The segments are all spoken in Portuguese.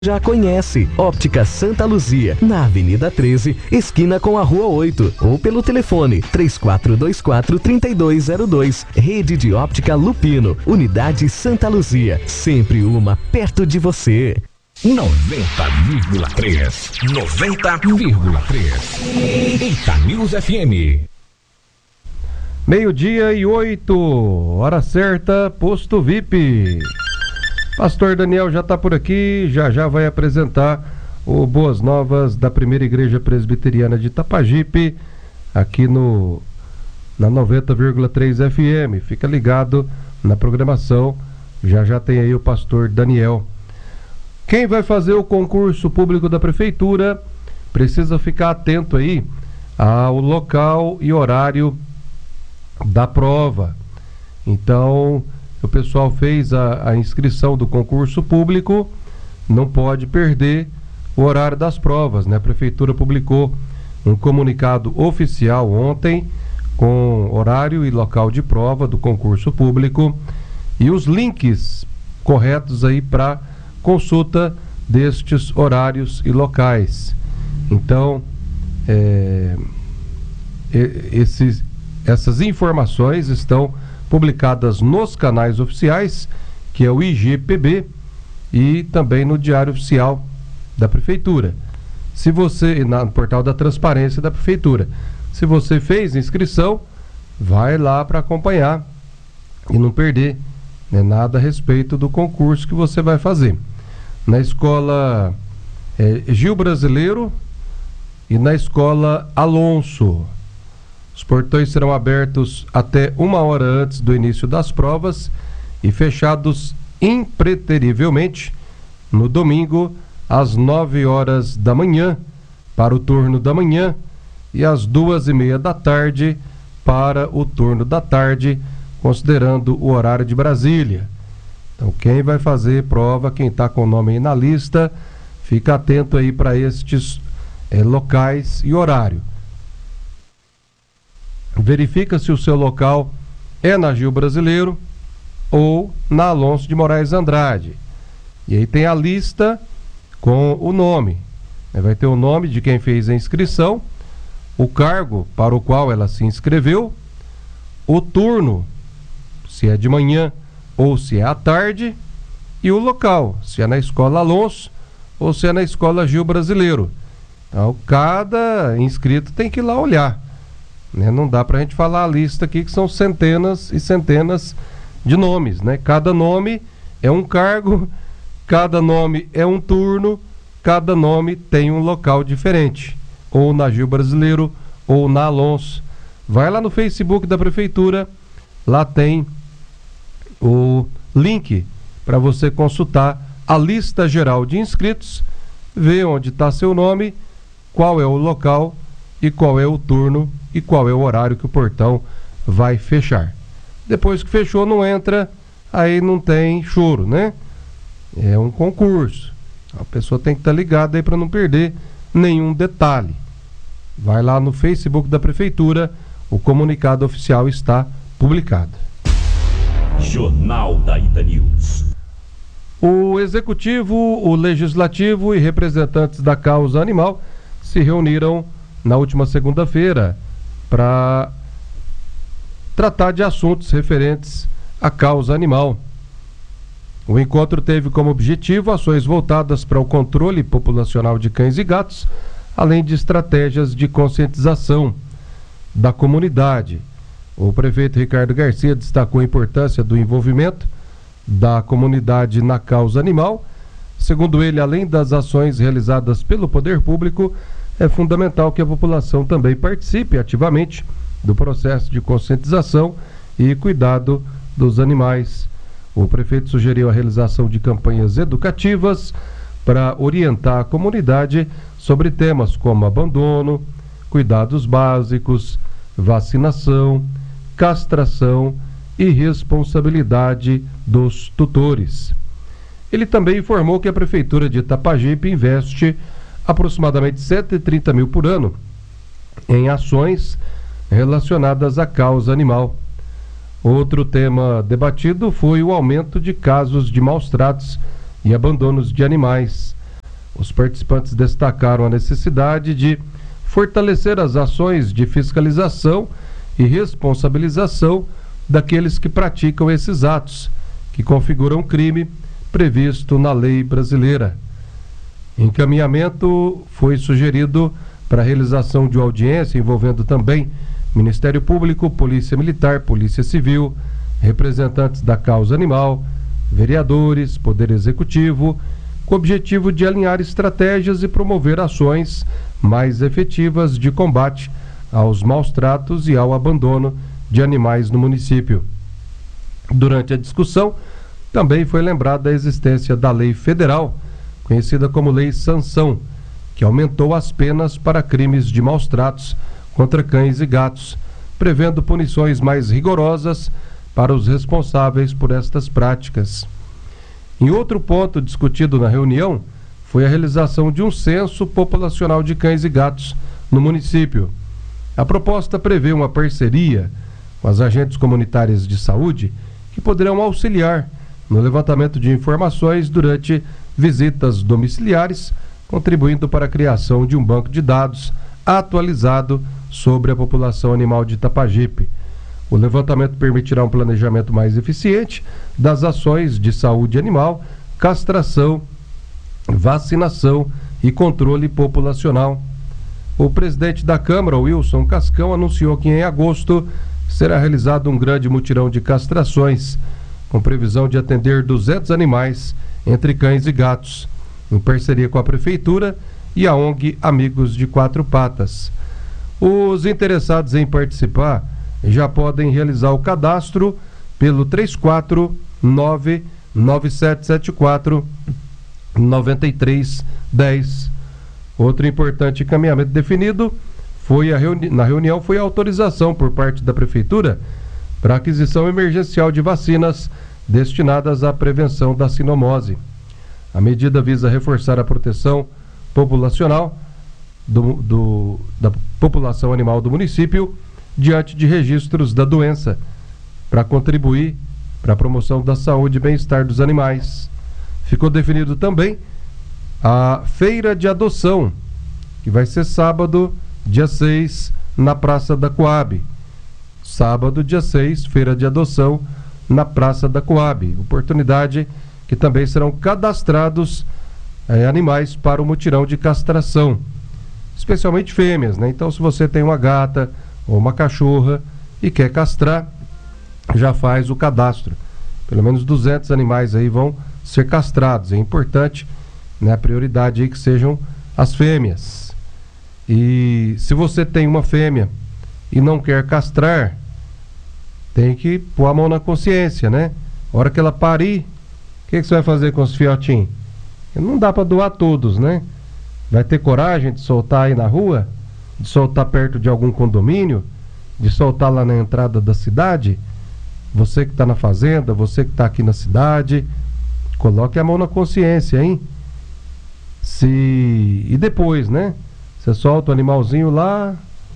Já conhece, Óptica Santa Luzia, na Avenida 13, esquina com a Rua 8, ou pelo telefone 3424-3202. Rede de Óptica Lupino, Unidade Santa Luzia, sempre uma perto de você. 90,3. 90,3. Itanews FM. 12:08, hora certa, posto VIP. Pastor Daniel já está por aqui, já vai apresentar o Boas Novas da Primeira Igreja Presbiteriana de Itapajipe, aqui na 90,3 FM. Fica ligado na programação, já tem aí o pastor Daniel. Quem vai fazer o concurso público da Prefeitura precisa ficar atento aí ao local e horário da prova. Então, o pessoal fez a inscrição do concurso público, não pode perder o horário das provas, né? A Prefeitura publicou um comunicado oficial ontem com horário e local de prova do concurso público e os links corretos aí para consulta destes horários e locais. Então, essas informações estão publicadas nos canais oficiais, que é o IGPB, e também no Diário Oficial da Prefeitura. Se você, no portal da Transparência da Prefeitura, se você fez inscrição, vai lá para acompanhar e não perder, né, nada a respeito do concurso que você vai fazer. Na escola Gil Brasileiro e na escola Alonso. Os portões serão abertos até 1 hora antes do início das provas e fechados impreterivelmente no domingo às 9 horas da manhã para o turno da manhã e às 2:30 da tarde para o turno da tarde, considerando o horário de Brasília. Então, quem vai fazer prova, quem está com o nome aí na lista, fica atento aí para estes locais e horário. Verifica se o seu local é na Gil Brasileiro ou na Alonso de Moraes Andrade. E aí tem a lista com o nome. Vai ter o nome de quem fez a inscrição, o cargo para o qual ela se inscreveu, o turno, se é de manhã ou se é à tarde, e o local, se é na escola Alonso ou se é na escola Gil Brasileiro. Então, cada inscrito tem que ir lá olhar. Não dá para a gente falar a lista aqui, que são centenas e centenas de nomes, né? Cada nome é um cargo, cada nome é um turno, cada nome tem um local diferente, ou na Gil Brasileiro ou na Alonso. Vai lá no Facebook da Prefeitura, lá tem o link para você consultar a lista geral de inscritos, ver onde está seu nome, qual é o local e qual é o turno e qual é o horário que o portão vai fechar. Depois que fechou, não entra, aí não tem choro, né? É um concurso. A pessoa tem que estar ligada aí para não perder nenhum detalhe. Vai lá no Facebook da Prefeitura, o comunicado oficial está publicado. Jornal da Itanews. O Executivo, o Legislativo e representantes da causa animal se reuniram na última segunda-feira para tratar de assuntos referentes à causa animal. O encontro teve como objetivo ações voltadas para o controle populacional de cães e gatos, além de estratégias de conscientização da comunidade. O prefeito Ricardo Garcia destacou a importância do envolvimento da comunidade na causa animal. Segundo ele, além das ações realizadas pelo poder público, é fundamental que a população também participe ativamente do processo de conscientização e cuidado dos animais. O prefeito sugeriu a realização de campanhas educativas para orientar a comunidade sobre temas como abandono, cuidados básicos, vacinação, castração e responsabilidade dos tutores. Ele também informou que a Prefeitura de Itapajipe investe aproximadamente 130 mil por ano em ações relacionadas à causa animal. Outro tema debatido foi o aumento de casos de maus tratos e abandonos de animais. Os participantes destacaram a necessidade de fortalecer as ações de fiscalização e responsabilização daqueles que praticam esses atos, que configuram crime previsto na lei brasileira. Encaminhamento foi sugerido para a realização de uma audiência envolvendo também Ministério Público, Polícia Militar, Polícia Civil, representantes da causa animal, vereadores, Poder Executivo, com o objetivo de alinhar estratégias e promover ações mais efetivas de combate aos maus-tratos e ao abandono de animais no município. Durante a discussão, também foi lembrada a existência da lei federal, conhecida como Lei Sanção, que aumentou as penas para crimes de maus-tratos contra cães e gatos, prevendo punições mais rigorosas para os responsáveis por estas práticas. Em outro ponto discutido na reunião, foi a realização de um censo populacional de cães e gatos no município. A proposta prevê uma parceria com as agentes comunitárias de saúde que poderão auxiliar no levantamento de informações durante visitas domiciliares, contribuindo para a criação de um banco de dados atualizado sobre a população animal de Itapajipe. O levantamento permitirá um planejamento mais eficiente das ações de saúde animal, castração, vacinação e controle populacional. O presidente da Câmara, Wilson Cascão, anunciou que em agosto será realizado um grande mutirão de castrações, com previsão de atender 200 animais, entre cães e gatos, em parceria com a Prefeitura e a ONG Amigos de Quatro Patas. Os interessados10 já podem realizar o cadastro pelo 349-9774-9310. Outro importante encaminhamento definido foi na reunião foi a autorização por parte da Prefeitura para aquisição emergencial de vacinas destinadas à prevenção da sinomose. A medida visa reforçar a proteção populacional da população animal do município diante de registros da doença, para contribuir para a promoção da saúde e bem-estar dos animais. Ficou definido também a feira de adoção, que vai ser sábado, dia 6, na Praça da Coab. Sábado, dia 6, feira de adoção na Praça da Coab. Oportunidade que também serão cadastrados animais para o mutirão de castração, especialmente fêmeas, né? Então, se você tem uma gata ou uma cachorra e quer castrar, já faz o cadastro. Pelo menos 200 animais aí vão ser castrados. É importante, né, a prioridade aí que sejam as fêmeas. E se você tem uma fêmea e não quer castrar, tem que pôr a mão na consciência, né? A hora que ela parir, o que você vai fazer com os filhotinhos? Não dá para doar todos, né? Vai ter coragem de soltar aí na rua? De soltar perto de algum condomínio? De soltar lá na entrada da cidade? Você que está na fazenda, você que está aqui na cidade, coloque a mão na consciência, hein? E depois, né? Você solta o animalzinho lá,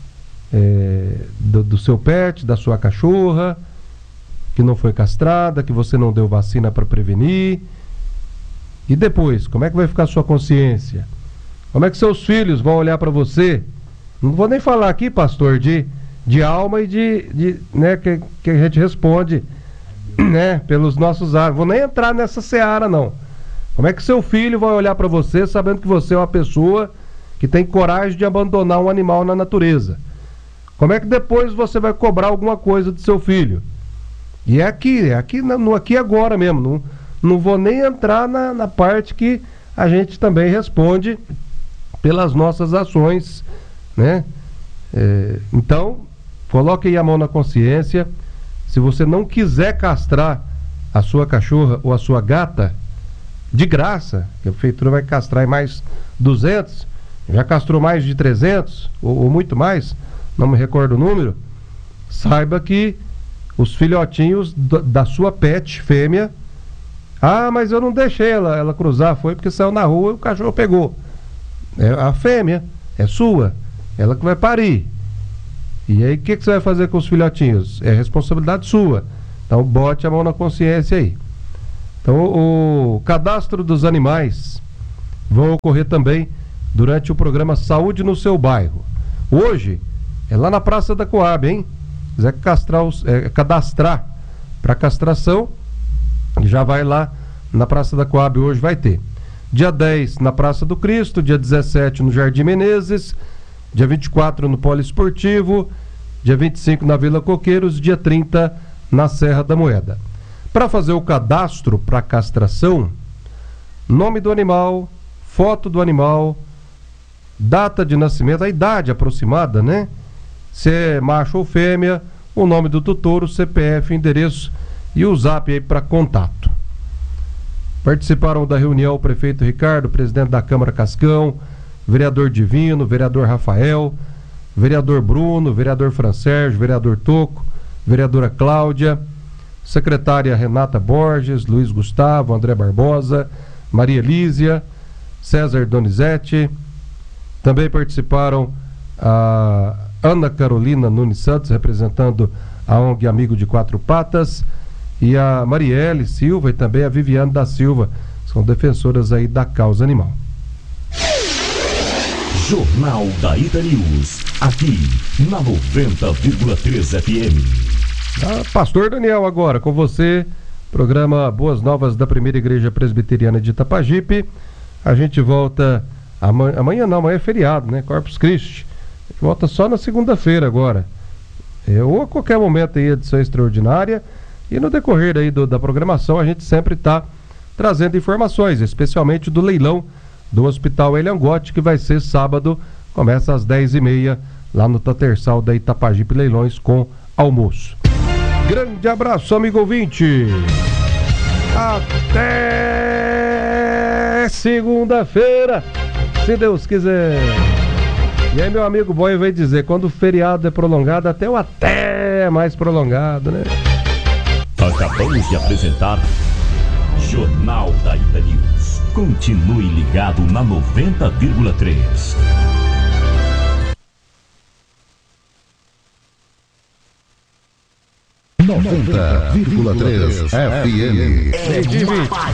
do seu pet, da sua cachorra, que não foi castrada, que você não deu vacina para prevenir. E depois, como é que vai ficar a sua consciência? Como é que seus filhos vão olhar para você? Não vou nem falar aqui, pastor, de alma e né, que a gente responde, né, pelos nossos atos. Vou nem entrar nessa seara, não. Como é que seu filho vai olhar para você sabendo que você é uma pessoa que tem coragem de abandonar um animal na natureza? Como é que depois você vai cobrar alguma coisa do seu filho? E é aqui agora mesmo. Não vou nem entrar na parte que a gente também responde pelas nossas ações, né? Então, coloque aí a mão na consciência. Se você não quiser castrar a sua cachorra ou a sua gata, de graça, que a prefeitura vai castrar em mais 200, já castrou mais de 300 ou muito mais, não me recordo o número, saiba que os filhotinhos da sua pet fêmea, mas eu não deixei ela cruzar, foi porque saiu na rua e o cachorro pegou. A fêmea é sua, ela que vai parir. E aí o que você vai fazer com os filhotinhos? É responsabilidade sua. Então bote a mão na consciência aí. Então o cadastro dos animais vão ocorrer também durante o programa Saúde no Seu Bairro. Hoje é lá na Praça da Coab, hein? Se quiser cadastrar para castração, já vai lá na Praça da Coab, hoje vai ter. Dia 10 na Praça do Cristo, dia 17 no Jardim Menezes, dia 24 no Poliesportivo, dia 25 na Vila Coqueiros, dia 30 na Serra da Moeda. Para fazer o cadastro para castração, nome do animal, foto do animal, data de nascimento, a idade aproximada, né? Se é macho ou fêmea, o nome do tutor, o CPF, endereço e o zap aí para contato. Participaram da reunião o prefeito Ricardo, presidente da Câmara Cascão, vereador Divino, vereador Rafael, vereador Bruno, vereador Fransérgio, vereador Toco, vereadora Cláudia, secretária Renata Borges, Luiz Gustavo, André Barbosa, Maria Lísia, César Donizete. Também participaram a Ana Carolina Nunes Santos, representando a ONG Amigo de Quatro Patas, e a Marielle Silva e também a Viviane da Silva, são defensoras aí da causa animal. Jornal da Ita News, aqui na 90,3 FM. Pastor Daniel, agora com você, programa Boas Novas da Primeira Igreja Presbiteriana de Itapajipe. A gente volta amanhã é feriado, né? Corpus Christi. A gente volta só na segunda-feira agora. Ou a qualquer momento aí, edição extraordinária. E no decorrer aí da programação, a gente sempre está trazendo informações, especialmente do leilão do Hospital Eliangote, que vai ser sábado, começa às 10h30, lá no Tatersal da Itapajipe Leilões, com almoço. Grande abraço, amigo ouvinte! Até segunda-feira, se Deus quiser! E aí, meu amigo Boy vai dizer, quando o feriado é prolongado, até o até é mais prolongado, né? Acabamos de apresentar Jornal da Ita News. Continue ligado na 90,3. 90,3 FM.